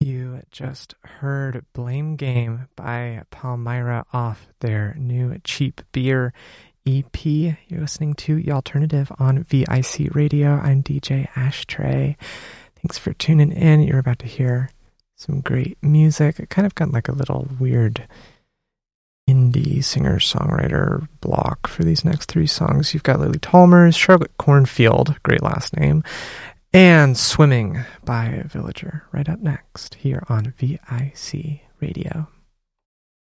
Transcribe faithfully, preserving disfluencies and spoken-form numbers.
You just heard Blame Game by Palmyra off their new Cheap Beer E P. You're listening to The Alternative on V I C Radio. I'm D J Ashtray. Thanks for tuning in. You're about to hear some great music. It kind of got like a little weird indie singer-songwriter block for these next three songs. You've got Lily Talmers, Charlotte Cornfield, great last name, and Swimming by Villager right up next here on V I C Radio.